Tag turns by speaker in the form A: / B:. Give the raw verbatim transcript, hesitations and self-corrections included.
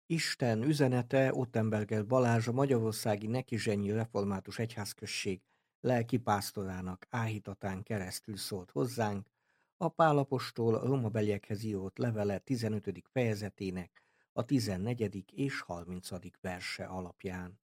A: Isten üzenete Ottenberger Balázs, a magyarországi Nekizsenyi Református Egyházközség lelkipásztorának áhítatán keresztül szólt hozzánk a Pál apostol a Rómabeliekhez írott levele tizenötödik fejezetének a tizennegyedik és harmincadik verse alapján.